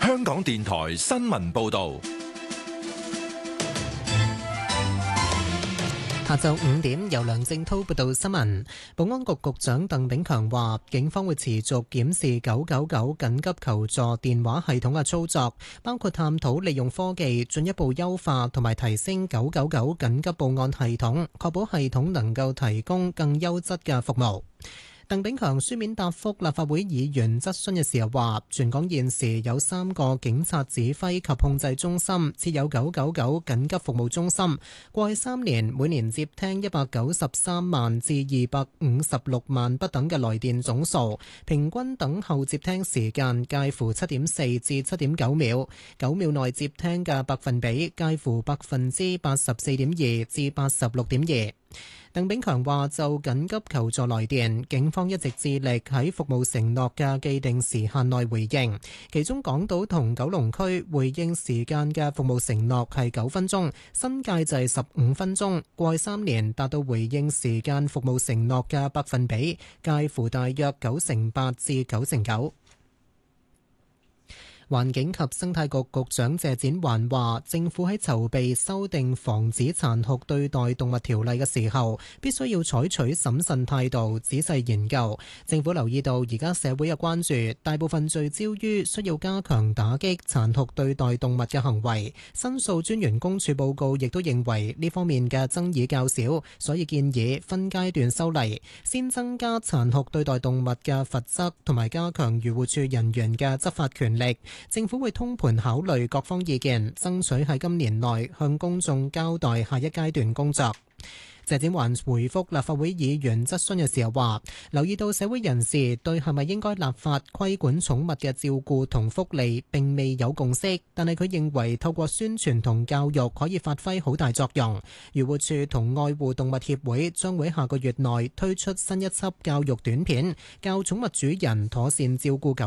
香港電台新聞報道。 下晝5點，由梁正濤報道新聞。保安局局長鄧炳強話，警方會持續檢視999緊急求助電話系統嘅操作，包括探討利用科技進一步優化同埋提升999緊急報案系統，確保系統能夠提供更優質嘅服務。鄧炳強書面答覆立法會議員質詢嘅時候話，全港現時有3個警察指揮及控制中心，設有999緊急服務中心。過去3年，每年接聽193萬至256萬不等嘅來電總數，平均等候接聽時間介乎7.4至7.9秒，9秒內接聽嘅百分比介乎84.2%至86.2%。鄧炳強話，就緊急求助來電，警方一直致力喺服務承諾嘅既定時限內回應，其中港島同九龍區回應時間嘅服務承諾係9分鐘，新界就係15分鐘。過去3年達到回應時間服務承諾嘅百分比介乎大約98%至99%。環境及生態局局長謝展寰話，政府喺籌備修訂防止殘酷對待動物條例嘅時候，必須要採取審慎態度，仔細研究。政府留意到而家社會嘅關注，大部分聚焦於需要加強打擊殘酷對待動物嘅行為。申訴專員公署報告亦都認為呢方面嘅爭議較少，所以建議分階段修例，先增加殘酷對待動物嘅罰則，同埋加強漁護署人員嘅執法權力。政府會通盤考慮各方意見，爭取喺今年內向公眾交代下一階段工作。謝展寰回覆立法會議員質詢嘅時候話，留意到社會人士對係咪應該立法規管寵物嘅照顧同福利並未有共識，但係佢認為透過宣傳同教育可以發揮好大作用。漁護署同愛護動物協會將會下個月內推出新一輯教育短片，教寵物主人妥善照顧狗